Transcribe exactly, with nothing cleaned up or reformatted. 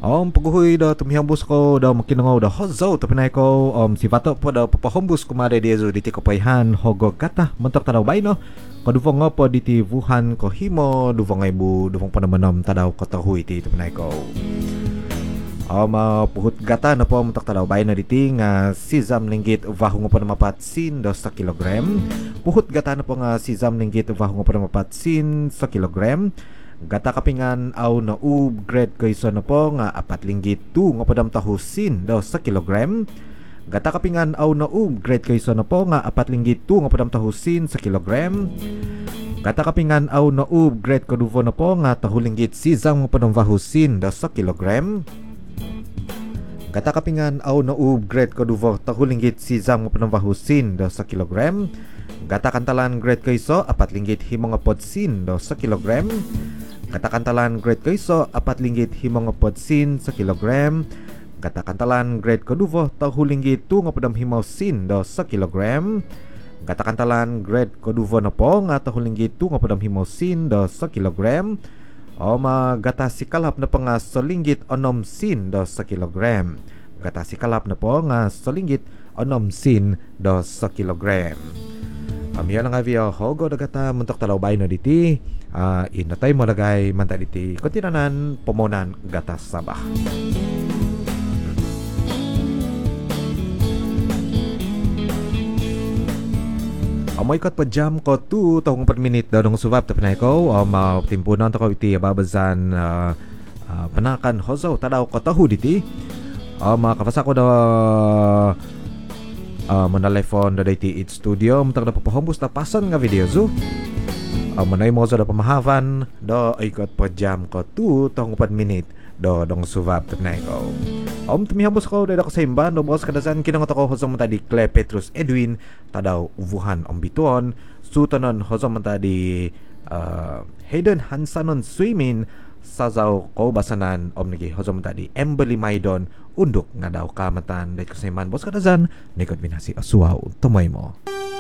Om paghuhui da tumihambus ko da makinangaw da hozo tapinay ko om si Bato po da papahambus kumare di zo diti ko paihan hogo kata mentok tadaw bay no kaduvong nga po diti Wuhan ko himo duvong ay bu duvong panamanom tadaw ko tahuy ti tapinay ko om uh, puhut gata na po mentok tadaw bay na diti nga sisam linggit vahu nga po na mapatsin do sa kilogram puhut gata na po nga sisam linggit vahu nga po na mapatsin sa kilogram gata kapingan aw na ub grade kaysa na po nga apat linggit tu nga padam tahusin daw sa kilogram gata kapingan aw na ub grade kaysa na po nga apat linggit tu nga padam tahusin sa kilogram gata kapingan aw na ub grade kaduvo na po nga tahulinggit sisam nga padam vahusin daw sa kilogram gata kapingan aw na ub grade kaduvo tahulinggit sisam nga padam vahusin daw sa kilogram gata kantalan grade kaysa apat linggit himo nga podsin daw sa kilogram katakantalan grade kayso apat linggit himo nga podsin sa kilogram katakantalan grade kaduvo tahulinggit tu nga padam himaw sin do sa kilogram katakantalan grade kaduvo na po nga tahulinggit tu nga padam himaw sin do sa kilogram o magata sikalap na po nga sa linggit onom sin do sa kilogram gata sikalap na po nga sa linggit onom sin do sa kilogram amiya lang nga via hogo dagata muntok talawbay no diti uh, inatay mo lagay manta diti kontinanan pomonan gatas sabah amoy kat pa jam ko tu tawong per minute daw ng subab tapinay ko o matimpunan to ko iti babazan uh, uh, panakan hozo tadaw ko tahu diti o makapasa ko daw Uh, manalefon da dayti it studio matag na papahambus na pasan nga video zo uh, manay mo sa da pamahavan do ay kat pa jam ko tu tong pat minute do dong suvab tapnay ko om tumihambus ko da ko sa imban do boss kadasan kinangot ako hosong mata di Cle Petrus Edwin tadaw Wuhan om biton sutanon hosong mata di uh, Hayden Hansanon swimming sazaw ko basanan om nagi hosong mata di Embely Maidon undok nga daw kamatan dahil ko sa iman boss kadazan nikot binasi asuaw tumoy mo